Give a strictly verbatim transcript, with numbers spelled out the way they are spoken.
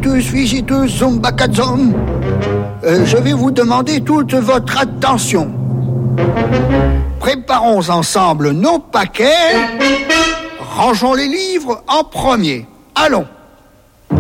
Visitus, visitus, zumbacazum. Euh, je vais vous demander toute votre attention. Préparons ensemble nos paquets. Rangeons les livres en premier. Allons.